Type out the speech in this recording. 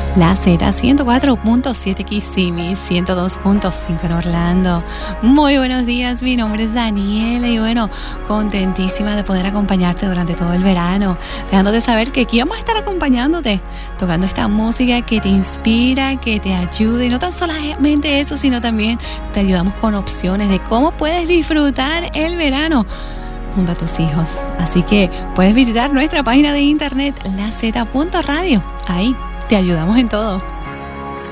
La Z 104.7 Kissimmee, 102.5 en Orlando. Muy buenos días, mi nombre es Daniela y bueno, contentísima de poder acompañarte durante todo el verano, dejándote saber que aquí vamos a estar acompañándote, tocando esta música que te inspira, que te ayuda y no tan solamente eso, sino también te ayudamos con opciones de cómo puedes disfrutar el verano junto a tus hijos. Así que puedes visitar nuestra página de internet, laz.radio. Ahí te ayudamos en todo.